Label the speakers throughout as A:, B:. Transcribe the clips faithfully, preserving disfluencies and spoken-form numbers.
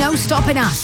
A: no stopping us.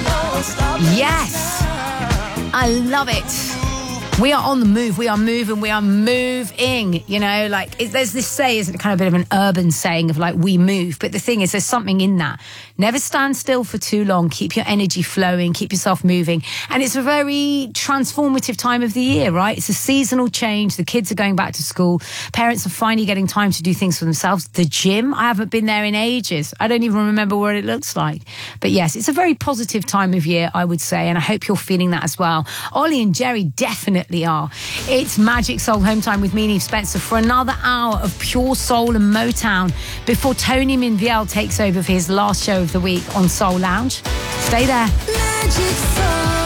A: Yes. I love it. We are on the move. We are moving. We are moving. You know, like it, there's this say, isn't it, kind of a bit of an urban saying of like, we move. But the thing is, there's something in that. Never stand still for too long. Keep your energy flowing. Keep yourself moving. And it's a very transformative time of the year, right? It's a seasonal change. The kids are going back to school. Parents are finally getting time to do things for themselves. The gym, I haven't been there in ages. I don't even remember what it looks like. But yes, it's a very positive time of year, I would say. And I hope you're feeling that as well. Ollie and Jerry definitely are. It's Magic Soul Home Time with me, Neve Spencer, for another hour of pure soul and Motown before Tony Minviel takes over for his last show of the week on Soul Lounge. Stay there. Magic Soul.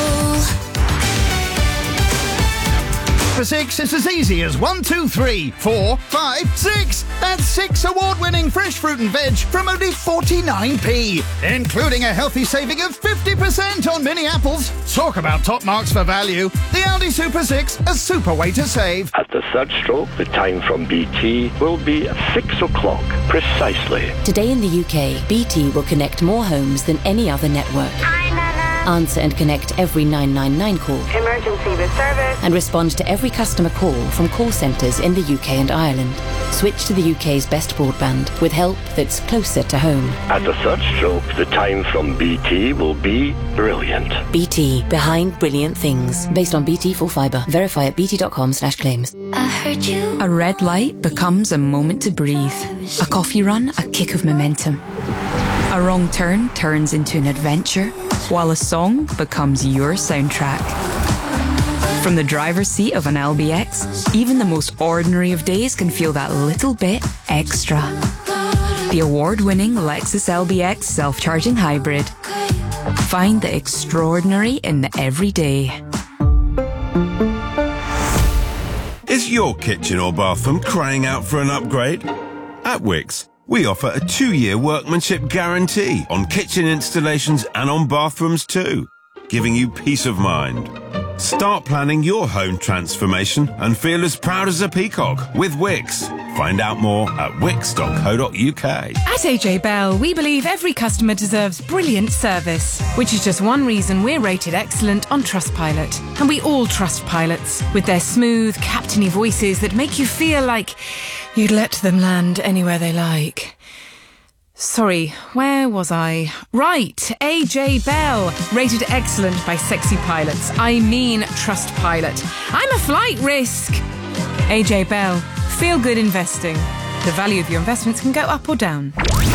B: For six, it's as easy as one, two, three, four, five, six. That's six award-winning fresh fruit and veg from only forty-nine p, including a healthy saving of fifty percent on mini apples. Talk about top marks for value. The Aldi Super six, a super way to save.
C: At the third stroke, the time from B T will be six o'clock precisely.
D: Today in the U K, B T will connect more homes than any other network. Answer and connect every nine nine nine call.
E: Emergency with service.
D: And respond to every customer call from call centres in the U K and Ireland. Switch to the U K's best broadband with help that's closer to home.
C: At the third stroke, the time from B T will be brilliant.
D: B T, behind brilliant things. Based on B T full fibre. Verify at bt.com slash claims.
F: I heard you. A red light becomes a moment to breathe. A coffee run, a kick of momentum. A wrong turn turns into an adventure, while a song becomes your soundtrack. From the driver's seat of an L B X, even the most ordinary of days can feel that little bit extra. The award-winning Lexus L B X self-charging hybrid. Find the extraordinary in the everyday.
G: Is your kitchen or bathroom crying out for an upgrade? At Wickes, we offer a two-year workmanship guarantee on kitchen installations and on bathrooms too, giving you peace of mind. Start planning your home transformation and feel as proud as a peacock with Wickes. Find out more at wickes dot co dot uk.
H: At A J Bell, we believe every customer deserves brilliant service, which is just one reason we're rated excellent on Trustpilot. And we all trust pilots, with their smooth, captainy voices that make you feel like you'd let them land anywhere they like. Sorry, where was I? Right, A J Bell, rated excellent by sexy pilots. I mean Trustpilot. I'm a flight risk. A J Bell, feel good investing. The value of your investments can go up or down.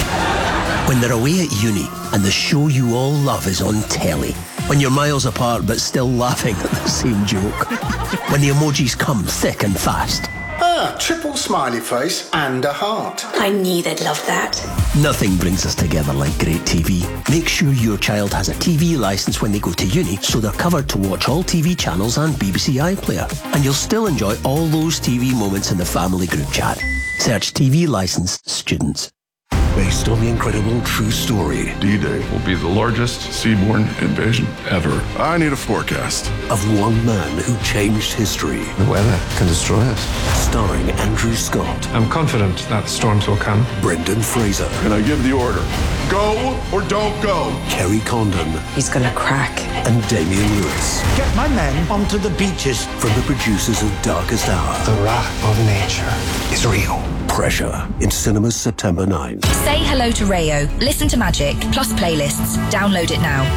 I: When they're away at uni and the show you all love is on telly. When you're miles apart but still laughing at the same joke. When the emojis come thick and fast.
J: Ah, triple smiley face and a heart.
K: I knew they'd love that.
I: Nothing brings us together like great T V. Make sure your child has a T V licence when they go to uni, so they're covered to watch all T V channels and B B C iPlayer. And you'll still enjoy all those T V moments in the family group chat. Search T V licensed students.
L: Based on the incredible true story,
M: D-Day will be the largest seaborne invasion ever. I need a forecast.
L: Of one man who changed history.
N: The weather can destroy us.
L: Starring Andrew Scott.
N: I'm confident that storms will come.
L: Brendan Fraser.
M: Can I give the order? Go or don't go.
L: Kerry Condon.
K: He's gonna crack.
L: And Damian Lewis.
O: Get my men onto the beaches.
L: From the producers of Darkest Hour.
N: The wrath of nature is real.
L: Pressure in cinemas September ninth.
P: Say hello to Rayo. Listen to Magic, plus playlists. Download it now.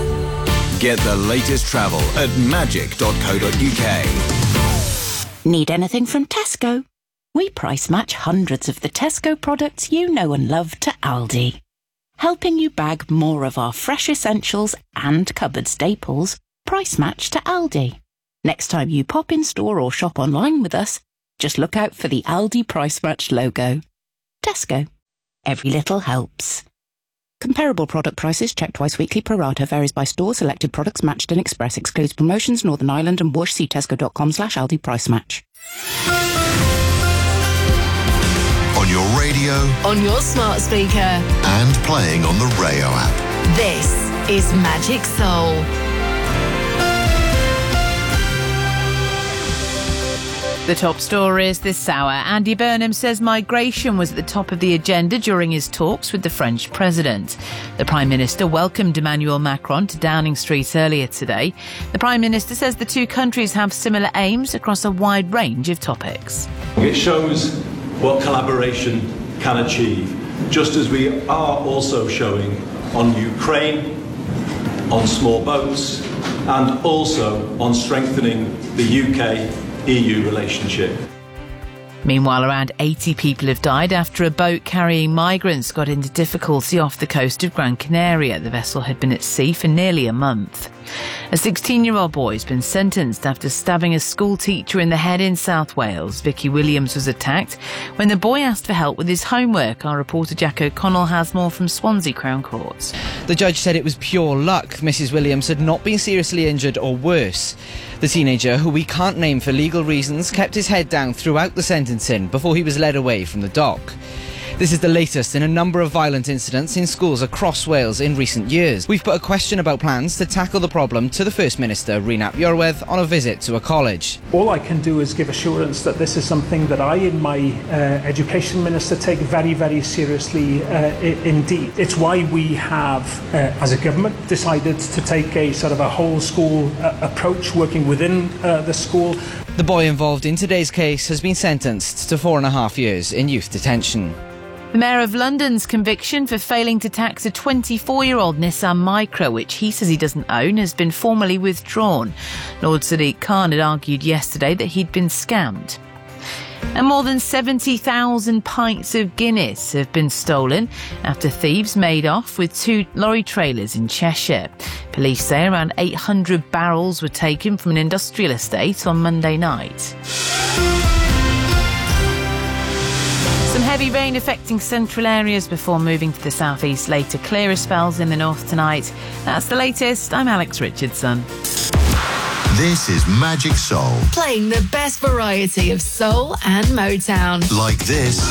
Q: Get the latest travel at magic dot co dot uk.
D: Need anything from Tesco? We price match hundreds of the Tesco products you know and love to Aldi. Helping you bag more of our fresh essentials and cupboard staples, price match to Aldi. Next time you pop in store or shop online with us, just look out for the Aldi Price Match logo. Tesco. Every little helps. Comparable product prices checked twice weekly pro rata. Varies by store. Selected products matched in Express. Excludes promotions. Northern Ireland and Bush. See tesco.com slash Aldi Price Match.
R: On your radio.
A: On your smart speaker.
R: And playing on the Rayo app.
A: This is Magic Soul.
E: The top stories this hour. Andy Burnham says migration was at the top of the agenda during his talks with the French president. The Prime Minister welcomed Emmanuel Macron to Downing Street earlier today. The Prime Minister says the two countries have similar aims across a wide range of topics.
S: It shows what collaboration can achieve, just as we are also showing on Ukraine, on small boats, and also on strengthening the U K E U relationship.
E: Meanwhile, around eighty people have died after a boat carrying migrants got into difficulty off the coast of Gran Canaria. The vessel had been at sea for nearly a month. A sixteen-year-old boy has been sentenced after stabbing a school teacher in the head in South Wales. Vicky Williams was attacked when the boy asked for help with his homework. Our reporter Jack O'Connell has more from Swansea Crown Court.
T: The judge said it was pure luck. Missus Williams had not been seriously injured or worse. The teenager, who we can't name for legal reasons, kept his head down throughout the sentencing before he was led away from the dock. This is the latest in a number of violent incidents in schools across Wales in recent years. We've put a question about plans to tackle the problem to the First Minister, Rhys Iorwerth, on a visit to a college.
U: All I can do is give assurance that this is something that I and my uh, Education Minister take very, very seriously uh, I- indeed. It's why we have, uh, as a government, decided to take a sort of a whole school uh, approach, working within uh, the school.
T: The boy involved in today's case has been sentenced to four and a half years in youth detention.
E: The Mayor of London's conviction for failing to tax a twenty-four-year-old Nissan Micra, which he says he doesn't own, has been formally withdrawn. Lord Sadiq Khan had argued yesterday that he'd been scammed. And more than seventy thousand pints of Guinness have been stolen after thieves made off with two lorry trailers in Cheshire. Police say around eight hundred barrels were taken from an industrial estate on Monday night. Some heavy rain affecting central areas before moving to the southeast later. Clearer spells in the north tonight. That's the latest. I'm Alex Richardson.
R: This is Magic Soul.
V: Playing the best variety of soul and Motown.
R: Like this.